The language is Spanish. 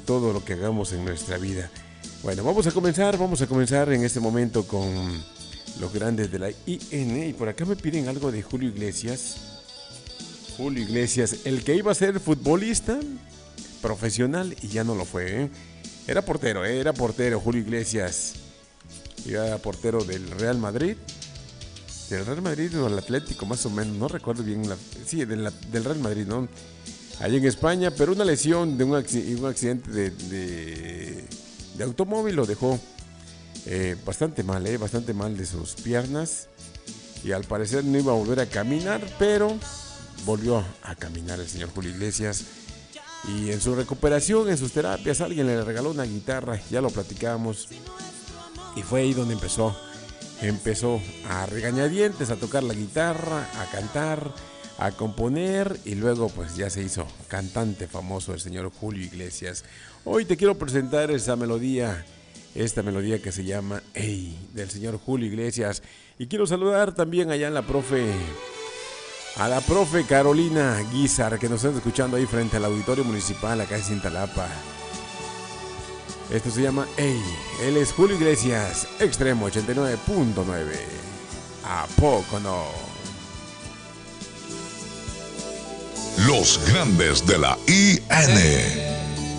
todo lo que hagamos en nuestra vida. Bueno, vamos a comenzar en este momento con los grandes de la IN. Y por acá me piden algo de Julio Iglesias. Julio Iglesias, el que iba a ser futbolista profesional y ya no lo fue, ¿eh? Era portero Julio Iglesias. Era portero del Real Madrid. Del Real Madrid o del Atlético, más o menos, no recuerdo bien. Del Real Madrid, ¿no? Allí en España, pero una lesión de un accidente de automóvil lo dejó bastante mal de sus piernas. Y al parecer no iba a volver a caminar, pero volvió a caminar el señor Julio Iglesias. Y en su recuperación, en sus terapias, alguien le regaló una guitarra, ya lo platicábamos. Y fue ahí donde empezó a regañadientes, a tocar la guitarra, a cantar, a componer, y luego pues ya se hizo cantante famoso el señor Julio Iglesias. Hoy te quiero presentar esta melodía que se llama Ey, del señor Julio Iglesias. Y quiero saludar también allá a la profe Carolina Guizar, que nos está escuchando ahí frente al auditorio municipal acá en Cintalapa. Esto se llama Ey, él es Julio Iglesias, Extremo 89.9. ¿A poco no? Los grandes de la IN.